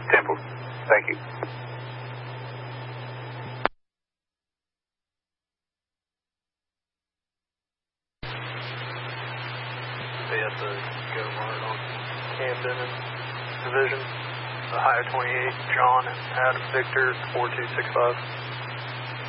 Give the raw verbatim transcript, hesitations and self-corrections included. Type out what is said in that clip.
Temple. Thank you. Be at the Go Mart on Camden and Division. Ohio twenty-eight, John, Adam Victor, four two six five.